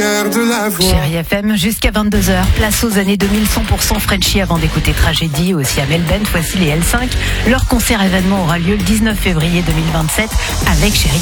Chérie FM, jusqu'à 22h, place aux années 2000, 100% Frenchy avant d'écouter Tragédie, aussi à Melbourne, voici les L5. Leur concert événement aura lieu le 19 février 2027 avec Chérie